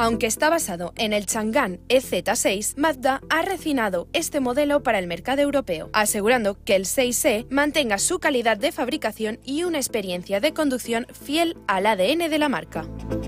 Aunque está basado en el Chang'an EZ6, Mazda ha refinado este modelo para el mercado europeo, asegurando que el 6e mantenga su calidad de fabricación y una experiencia de conducción fiel al ADN de la marca.